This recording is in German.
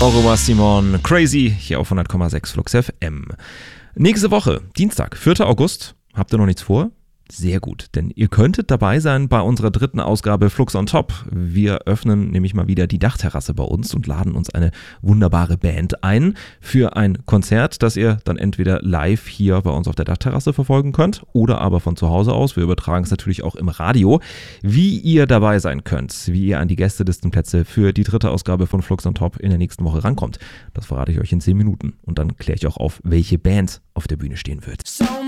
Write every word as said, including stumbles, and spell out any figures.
Aurora Simon, Crazy, hier auf hundert Komma sechs Flux F M. Nächste Woche, Dienstag, vierter August, habt ihr noch nichts vor? Sehr gut, denn ihr könntet dabei sein bei unserer dritten Ausgabe Flux on Top. Wir öffnen nämlich mal wieder die Dachterrasse bei uns und laden uns eine wunderbare Band ein für ein Konzert, das ihr dann entweder live hier bei uns auf der Dachterrasse verfolgen könnt oder aber von zu Hause aus. Wir übertragen es natürlich auch im Radio. Wie ihr dabei sein könnt, wie ihr an die Gästelistenplätze für die dritte Ausgabe von Flux on Top in der nächsten Woche rankommt, das verrate ich euch in zehn Minuten. Und dann kläre ich auch auf, welche Band auf der Bühne stehen wird.